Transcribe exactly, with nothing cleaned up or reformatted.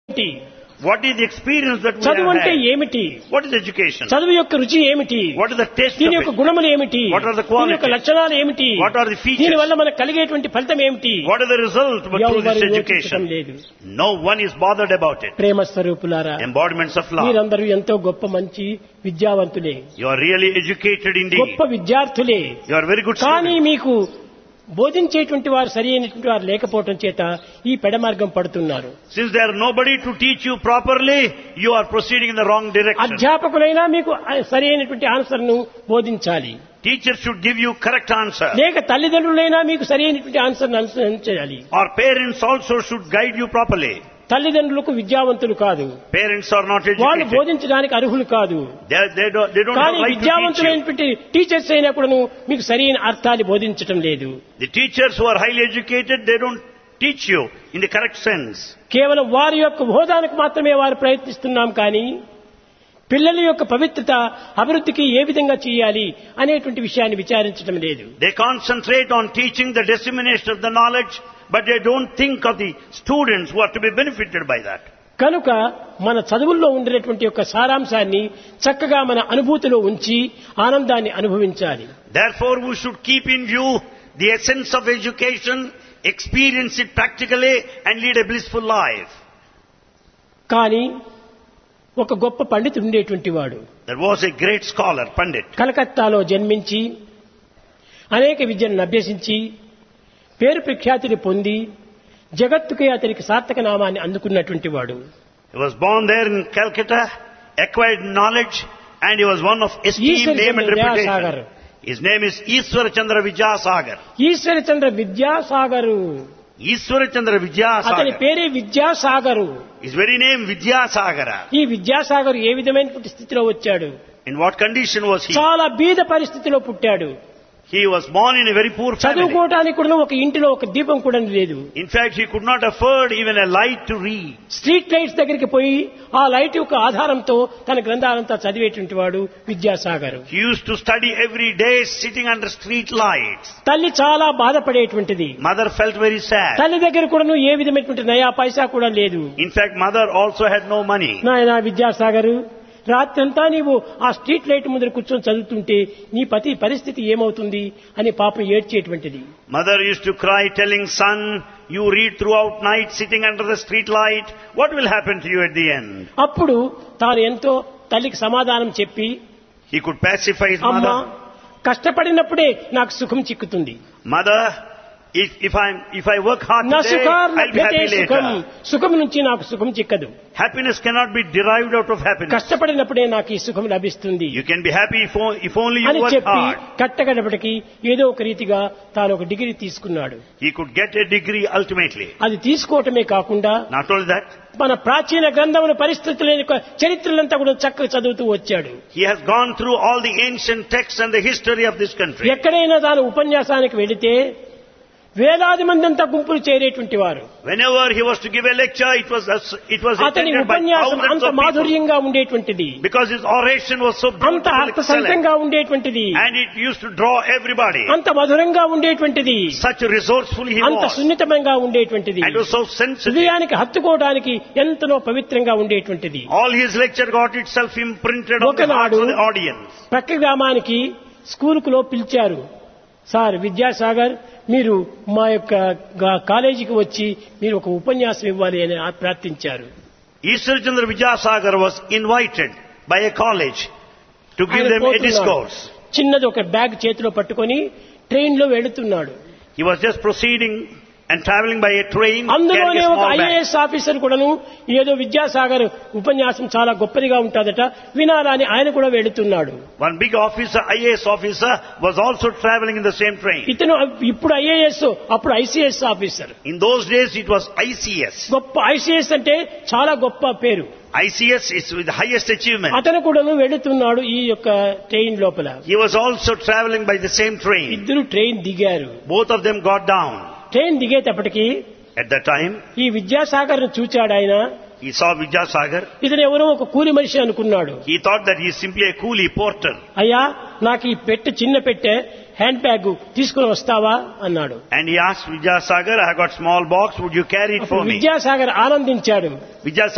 What is the experience that we చదువు have అంటే had? ఏమిటి? What is education? చదువు యొక్క రుచి ఏమిటి? What is the taste దీని of యొక్క it? గుణములు ఏమిటి? What are the దీని యొక్క qualities? లక్షణాలు ఏమిటి? What are the features? దీని వల్ల మనకు కలిగేటువంటి ఫలితం ఏమిటి? What is the result of through this ఎవరు education? యోచించడం లేదు. No one is bothered about it. ప్రేమ స్వరూపులారా, Embodiments of love. మీరందరూ ఎంతో గొప్ప మంచి విద్యావంతులే, You are really educated indeed. గొప్ప విద్యార్థులే. You are very good కానీ students. మీకు బోధించేటువంటి వారు సరి అయినటువంటి వారు లేకపోవడం చేత ఈ పెడమార్గం పడుతున్నారు. Since there are nobody to teach you properly, you are proceeding in the wrong direction. అధ్యాపకులైనా మీకు సరి అయినటువంటి ఆన్సర్ ను బోధించాలి. Teachers should give you correct answer. లేక తల్లిదండ్రులైనా మీకు సరి అయినటువంటి ఆన్సర్ ను అనుసరించాలి. Or parents also should guide you properly. తల్లిదండ్రులకు విద్యావంతులు కాదు, Parents are not వాళ్ళు educated. బోధించడానికి అర్హులు కాదు. They, they don't, they don't have కానీ right to teach you. విద్యావంతులైనటువంటి teachers అయినా కూడాను మీకు సరైన అర్థాన్ని బోధించటం లేదు. The teachers who are highly educated, they don't teach you in the correct sense. కేవలం వారి యొక్క హోదానికి మాత్రమే వారు ప్రయత్నిస్తున్నాం, కానీ పిల్లల యొక్క పవిత్రత అభివృద్ధికి ఏ విధంగా చేయాలి అనేటువంటి విషయాన్ని విచారించడం లేదు. They concentrate on teaching the dissemination of the knowledge, but they don't think of the students who are to be benefited by that. కనుక మన చదువుల్లో ఉండేటువంటి యొక్క సారాంశాన్ని చక్కగా మన అనుభూతిలో ఉంచి ఆనందాన్ని అనుభవించాలి. Therefore, we should keep in view the essence of education, experience it practically, and lead a blissful life. కానీ ఒక గొప్ప పండితుడు ఉండేటువంటి వాడు There was a great scholar, Pandit. కలకత్తాలో జన్మించి అనేక విద్యను అభ్యసించి పేరు ప్రఖ్యాతిని పొంది జగత్తుకే అతనికి సార్థక నామాన్ని అందుకున్నటువంటి వాడు. He was born there in Calcutta, acquired knowledge, and he was one of esteemed name and reputation. His name is Ishwara Chandra Vidyasagar. Ishwar Chandra Vidyasagar. Ishwara Chandra అతని Vidyasagar. పేరే Vidyasagar. His very name Vidyasagara. ఈ విద్యాసాగర్ ఏ విధమైనటువంటి స్థితిలో వచ్చాడు? In what condition was he? చాలా బీద పరిస్థితిలో పుట్టాడు. He was born in a very poor family. చదువుకోవడానికి కూడా ఒక ఇంటిలో ఒక దీపం కూడా లేదు. In fact, he could not afford even a light to read. Street lights దగ్గరికి పోయి ఆ లైట్ యొక్క ఆధారంతో తన గ్రంథాలంతా చదివేటువంటి వాడు Vidyasagar. He used to study every day sitting under street lights. తల్లి చాలా బాధపడేటువంటిది. Mother felt very sad. తల్లి దగ్గర కూడా ఏ విధమైనటువంటి నయా పైసా కూడా లేదు. In fact, mother also had no money. నాయనా విద్యాసాగర్, రాత్రంతా నీవు ఆ స్ట్రీట్ లైట్ ముందర కూర్చొని చదువుతుంటే నీ పతి పరిస్థితి ఏమవుతుంది అని పాపం ఏడ్చేటువంటిది. Mother used to cry telling son, you read throughout night sitting under the street light. What will happen to you at the end? అప్పుడు తాను ఎంతో తల్లికి సమాధానం చెప్పి, He could pacify his అమ్మా, mother. కష్టపడినప్పుడే నాకు సుఖం చిక్కుతుంది. Mother, if, if, I'm, if I work hard నా today, సుఖార్ I'll be happy సుఖం, later. సుఖం నుంచి నాకు సుఖం చిక్కదు. Happiness cannot be derived out of happiness. కష్టపడినప్పుడే నాకు ఈ సుఖం లభిస్తుంది You can be happy if, o- if only you అని work చెప్పి hard. కట్టగడపటికి ఏదో ఒక రీతిగా తాను ఒక డిగ్రీ తీసుకున్నాడు. He could get a degree ultimately. అది తీసుకోవటమే కాకుండా Not only that, మన ప్రాచీన గ్రంథముల పరిస్థితుల యొక్క చరిత్రలంతా కూడా చక్కగా చదువుతూ వచ్చాడు. he has gone through all the ancient texts and the history of this country. ఎక్కడైనా తాను ఉపన్యాసానికి వెళితే వేలాది మంది అంతా గుంపులు చేరేటువంటి వారు. Whenever he was to give a lecture, it was it was అతని attended by ఉపన్యాసం thousands అంత of people. మాధుర్యంగా ఉండేటువంటిది, Because his oration was so అంత beautiful, excellent, అర్థసంతంగా ఉండేటువంటిది, and it used to draw everybody. అంత మధురంగా ఉండేటువంటిది, Such resourceful he అంత was, సున్నితంగా ఉండేటువంటిది, and was so sensitive. హృదయానికి హత్తుకోవడానికి ఎంతనో పవిత్రంగా ఉండేటువంటిది. All his lecture got itself imprinted on the hearts of the audience. ప్రక్క గ్రామానికి స్కూలుకులో పిలిచారు. సార్ విద్యాసాగర్, మీరు మా యొక్క గా- కాలేజీకి వచ్చి మీరు ఒక ఉపన్యాసం ఇవ్వాలి అని ఆ- ప్రార్థించారు. Ishwara Chandra Vidyasagar was invited by a college to give ఆయన them a పోతున్నాడు. discourse. చిన్నది ఒక బ్యాగ్ చేతిలో పట్టుకొని ట్రైన్ లో వెళుతున్నాడు. He was just proceeding and traveling by a train, carrying అందులోనే a ఒక small bag. ఐఏఎస్ ఆఫీసర్ కూడాను ఏదో విద్యాసాగర్ ఉపన్యాసం చాలా గొప్పదిగా ఉంటుందట వినాలని ఆయన కూడా వెళుతున్నాడు. One big officer, I A S officer, was also traveling in the same train. ఇతను ఇప్పుడు ఐఏఎస్, అప్పుడు ICS officer. In those days, it was I C S. గొప్ప ఐసీఎస్ అంటే చాలా గొప్ప పేరు. I C S is the highest achievement. అతను కూడాను వెళుతున్నాడు ఈ యొక్క ట్రైన్ లోపల. He was also traveling by the same train. ఇద్దరు ట్రైన్ దిగారు. Both of them got down. Train దిగేటప్పటికి At that time, ఈ విద్యాసాగర్ ను చూచాడు ఆయన. he saw Vidyasagar. ఇతను ఎవరో ఒక కూలి మనిషి అనుకున్నాడు. He thought that he is simply a coolie porter. అయ్యా, నాకు ఈ పెట్టె చిన్న పెట్టె హ్యాండ్ బ్యాగ్ తీసుకుని వస్తావా అన్నాడు. And he asked Vidyasagar, I got small box, would you carry it for me? Vidyasagar ఆనందించాడు. Vidyasagar